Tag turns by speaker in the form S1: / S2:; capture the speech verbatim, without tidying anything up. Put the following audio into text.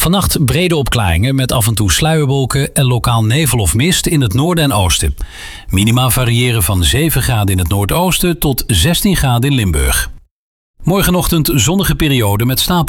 S1: Vannacht brede opklaringen met af en toe sluierwolken en lokaal nevel of mist in het noorden en oosten. Minima variëren van zeven graden in het noordoosten tot zestien graden in Limburg. Morgenochtend zonnige periode met stapelwolken.